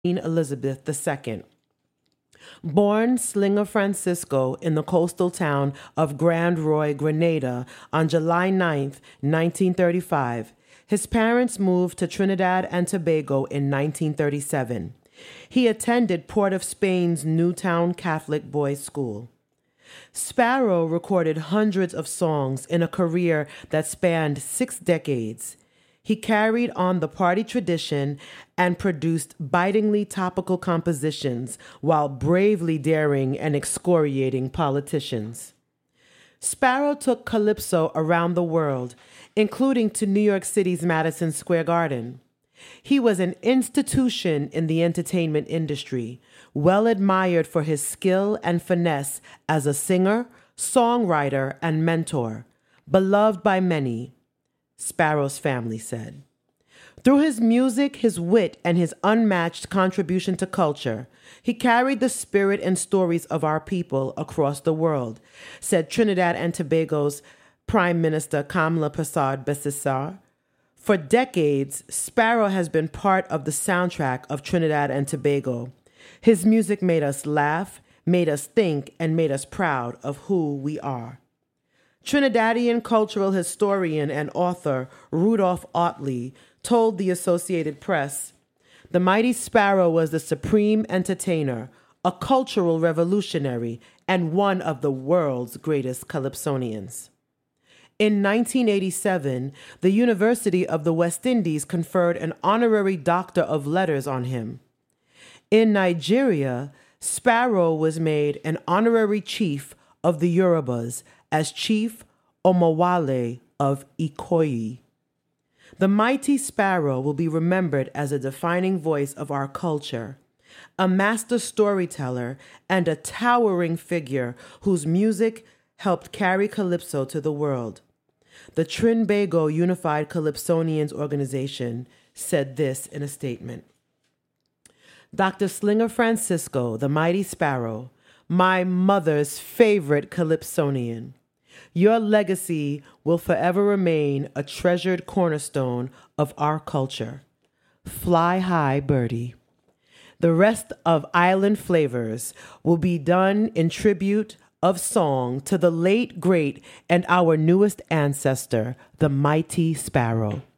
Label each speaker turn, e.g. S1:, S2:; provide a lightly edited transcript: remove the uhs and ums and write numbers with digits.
S1: Queen Elizabeth II. Born Slinger Francisco in the coastal town of Grand Roy, Grenada on July 9, 1935, his parents moved to Trinidad and Tobago in 1937. He attended Port of Spain's Newtown Catholic Boys' School. Sparrow recorded hundreds of songs in a career that spanned 6 decades. He carried on the party tradition and produced bitingly topical compositions while bravely daring and excoriating politicians. Sparrow took calypso around the world, including to New York City's Madison Square Garden. He was an institution in the entertainment industry, well admired for his skill and finesse as a singer, songwriter, and mentor, beloved by many, Sparrow's family said. Through his music, his wit, and his unmatched contribution to culture, he carried the spirit and stories of our people across the world, said Trinidad and Tobago's Prime Minister Kamla Persad Besisar. For decades, Sparrow has been part of the soundtrack of Trinidad and Tobago. His music made us laugh, made us think, and made us proud of who we are. Trinidadian cultural historian and author Rudolph Otley told the Associated Press, "The mighty Sparrow was the supreme entertainer, a cultural revolutionary, and one of the world's greatest calypsonians." In 1987, the University of the West Indies conferred an honorary Doctor of Letters on him. In Nigeria, Sparrow was made an honorary chief of the Yorubas as Chief Omowale of Ikoyi. The mighty Sparrow will be remembered as a defining voice of our culture, a master storyteller, and a towering figure whose music helped carry calypso to the world. The Trinbago Unified Calypsonians Organization said this in a statement. Dr. Slinger Francisco, the mighty Sparrow, my mother's favorite calypsonian. Your legacy will forever remain a treasured cornerstone of our culture. Fly high, birdie. The rest of Island Flavors will be done in tribute of song to the late, great, and our newest ancestor, the mighty Sparrow.